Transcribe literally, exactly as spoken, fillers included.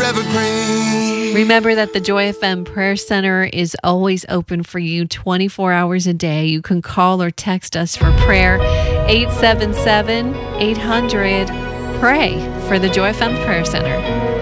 evergreen. Remember that the Joy F M Prayer Center is always open for you twenty-four hours a day. You can call or text us for prayer, eight seven seven, eight hundred, pray for the Joy F M Prayer Center.